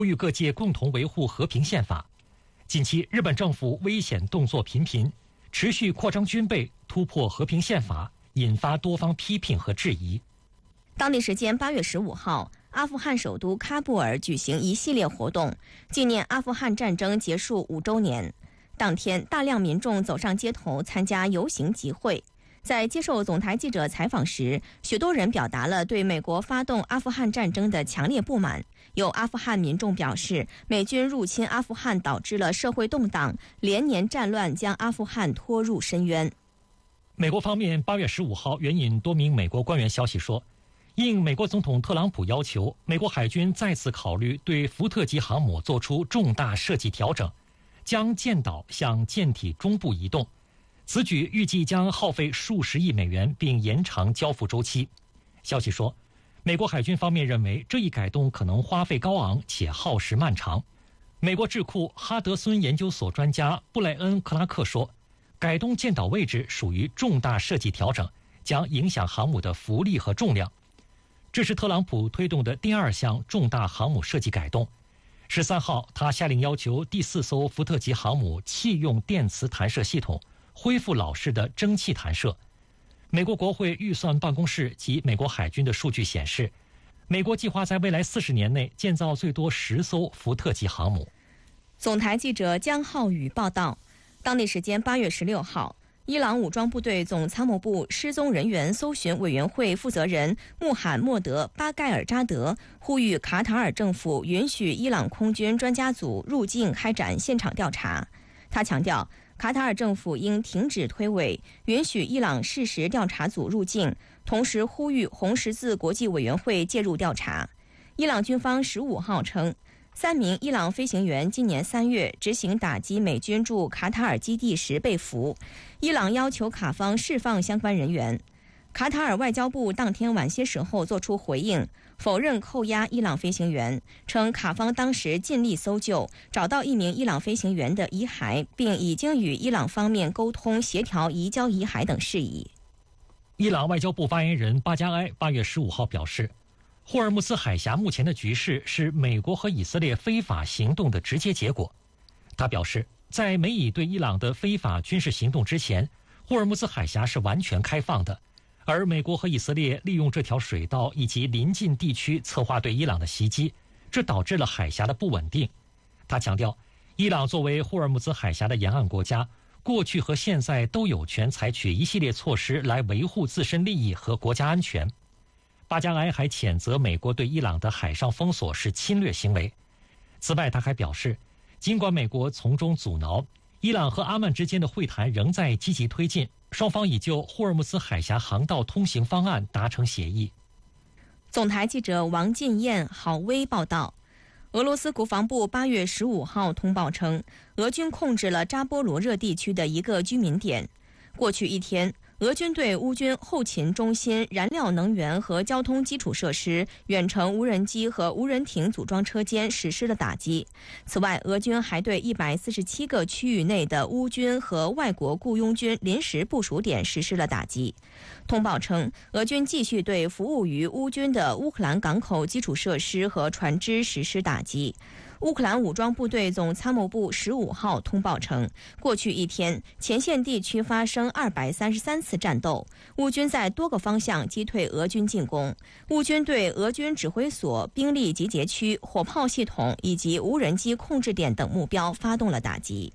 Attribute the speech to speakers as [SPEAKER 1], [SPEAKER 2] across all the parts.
[SPEAKER 1] 呼吁各界共同维护和平宪法。近期，日本政府危险动作频频，持续扩张军备，突破和平宪法，引发多方批评和质疑。
[SPEAKER 2] 当地时间8月15号，阿富汗首都喀布尔举行一系列活动，纪念阿富汗战争结束5周年。当天，大量民众走上街头参加游行集会。在接受总台记者采访时，许多人表达了对美国发动阿富汗战争的强烈不满。有阿富汗民众表示，美军入侵阿富汗导致了社会动荡，连年战乱将阿富汗拖入深渊。
[SPEAKER 1] 美国方面8月15号援引多名美国官员消息说，应美国总统特朗普要求，美国海军再次考虑对福特级航母做出重大设计调整，将舰岛向舰体中部移动。此举预计将耗费数十亿美元，并延长交付周期。消息说，美国海军方面认为这一改动可能花费高昂且耗时漫长。美国智库哈德森研究所专家布莱恩·克拉克说，改动舰岛位置属于重大设计调整，将影响航母的浮力和重量。这是特朗普推动的第2项重大航母设计改动。13号，他下令要求第4艘福特级航母弃用电磁弹射系统，恢复老式的蒸汽弹射。美国国会预算办公室及美国海军的数据显示，美国计划在未来40年内建造最多10艘福特级航母。
[SPEAKER 2] 总台记者江浩宇报道，当地时间8月16号，伊朗武装部队总参谋部失踪人员搜寻委员会负责人穆罕默德·巴盖尔扎德呼吁卡塔尔政府允许伊朗空军专家组入境开展现场调查。他强调，卡塔尔政府应停止推诿，允许伊朗事实调查组入境，同时呼吁红十字国际委员会介入调查。伊朗军方15号称，3名伊朗飞行员今年3月执行打击美军驻卡塔尔基地时被俘，伊朗要求卡方释放相关人员。卡塔尔外交部当天晚些时候作出回应，否认扣押伊朗飞行员，称卡方当时尽力搜救，找到1名伊朗飞行员的遗骸，并已经与伊朗方面沟通协调移交遗骸等事宜。
[SPEAKER 1] 伊朗外交部发言人巴加埃8月15号表示，霍尔木兹海峡目前的局势是美国和以色列非法行动的直接结果。他表示，在美以对伊朗的非法军事行动之前，霍尔木兹海峡是完全开放的，而美国和以色列利用这条水道以及邻近地区策划对伊朗的袭击，这导致了海峡的不稳定。他强调，伊朗作为霍尔木兹海峡的沿岸国家，过去和现在都有权采取一系列措施来维护自身利益和国家安全。巴加埃还谴责美国对伊朗的海上封锁是侵略行为。此外，他还表示，尽管美国从中阻挠，伊朗和阿曼之间的会谈仍在积极推进，双方已就霍尔木兹海峡航道通行方案达成协议。
[SPEAKER 2] 总台记者王进燕、郝威报道，俄罗斯国防部8月15号通报称，俄军控制了扎波罗热地区的一个居民点。过去一天，俄军对乌军后勤中心、燃料能源和交通基础设施、远程无人机和无人艇组装车间实施了打击。此外，俄军还对147个区域内的乌军和外国雇佣军临时部署点实施了打击。通报称，俄军继续对服务于乌军的乌克兰港口基础设施和船只实施打击。乌克兰武装部队总参谋部15号通报称，过去一天，前线地区发生233次战斗，乌军在多个方向击退俄军进攻。乌军对俄军指挥所、兵力集结区、火炮系统以及无人机控制点等目标发动了打击。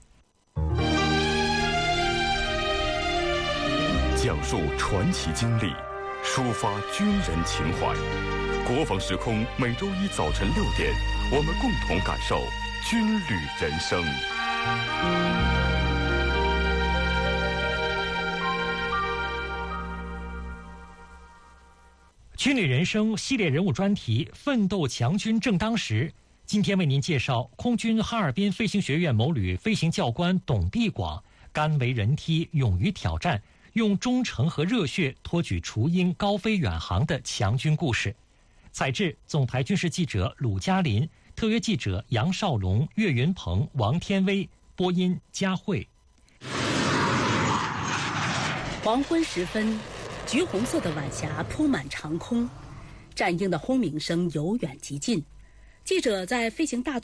[SPEAKER 3] 讲述传奇经历，抒发军人情怀。国防时空每周一早晨6点，我们共同感受军旅人生。
[SPEAKER 1] 军旅人生系列人物专题奋斗强军正当时，今天为您介绍空军哈尔滨飞行学院某旅飞行教官董必广甘为人梯，勇于挑战，用忠诚和热血托举雏鹰高飞远航的强军故事。采制总台军事记者鲁嘉林，特约记者杨少龙、岳云鹏、王天威，播音佳慧。
[SPEAKER 4] 黄昏时分，橘红色的晚霞铺满长空，战鹰的轰鸣声由远及近。记者在飞行大队